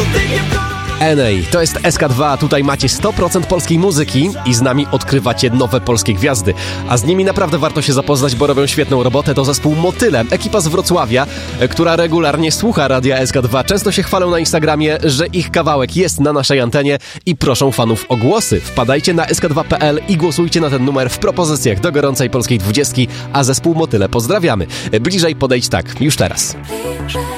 Enej, to jest SK2, tutaj macie 100% polskiej muzyki i z nami odkrywacie nowe polskie gwiazdy. A z nimi naprawdę warto się zapoznać, bo robią świetną robotę. To zespół Motyle, ekipa z Wrocławia, która regularnie słucha radia SK2. Często się chwalą na Instagramie, że ich kawałek jest na naszej antenie i proszą fanów o głosy. Wpadajcie na sk2.pl i głosujcie na ten numer w propozycjach do gorącej polskiej 20, a zespół Motyle pozdrawiamy. Bliżej podejdź tak, już teraz.